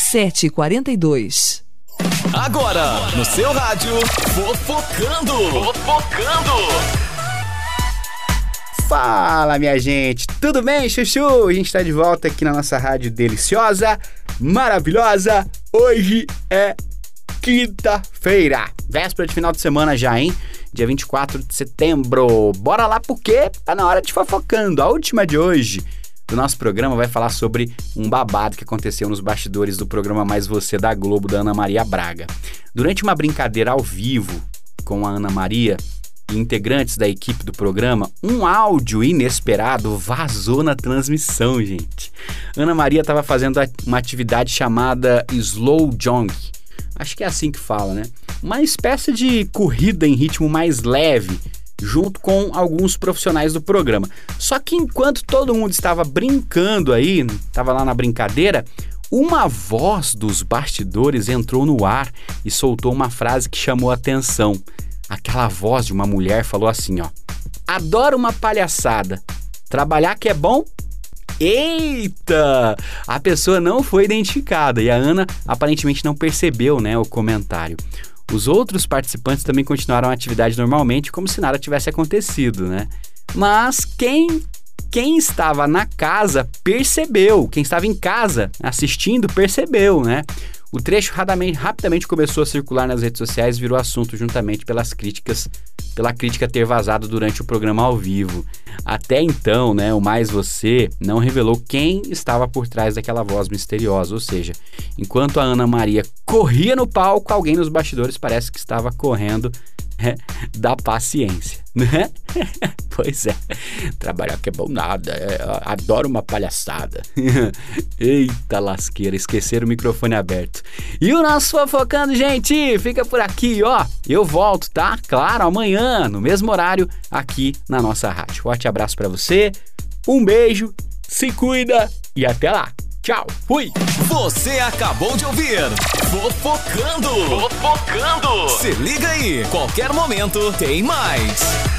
7h42. Agora, no seu rádio, Fofocando. Fala, minha gente, tudo bem, chuchu? A gente tá de volta aqui na nossa rádio deliciosa, maravilhosa. Hoje é quinta-feira, véspera de final de semana já, hein? Dia 24 de setembro. Bora lá porque tá na hora de Fofocando. A última de hoje do nosso programa vai falar sobre um babado que aconteceu nos bastidores do programa Mais Você da Globo, da Ana Maria Braga. Durante uma brincadeira ao vivo com a Ana Maria e integrantes da equipe do programa, um áudio inesperado vazou na transmissão, gente. Ana Maria estava fazendo uma atividade chamada Slow Jog. Acho que é assim que fala, né? Uma espécie de corrida em ritmo mais leve, junto com alguns profissionais do programa. Só que enquanto todo mundo estava brincando aí, estava lá na brincadeira, uma voz dos bastidores entrou no ar e soltou uma frase que chamou a atenção. Aquela voz de uma mulher falou assim, ó: adoro uma palhaçada, trabalhar que é bom? Eita! A pessoa não foi identificada e a Ana aparentemente não percebeu, né, o comentário. Os outros participantes também continuaram a atividade normalmente, como se nada tivesse acontecido, né? Mas quem estava na casa percebeu, quem estava em casa assistindo percebeu, né? O trecho rapidamente começou a circular nas redes sociais e virou assunto juntamente pela crítica ter vazado durante o programa ao vivo. Até então, né, o Mais Você não revelou quem estava por trás daquela voz misteriosa, ou seja, enquanto a Ana Maria corria no palco, alguém nos bastidores parece que estava correndo da paciência, né? Pois é, trabalhar que é bom nada, adoro uma palhaçada. Eita lasqueira, esqueceram o microfone aberto. E o nosso Fofocando, gente, fica por aqui, ó. Eu volto, tá? Claro, amanhã, no mesmo horário, aqui na nossa rádio. Forte abraço pra você, um beijo, se cuida e até lá. Tchau, fui! Você acabou de ouvir Fofocando. Se liga aí, qualquer momento tem mais.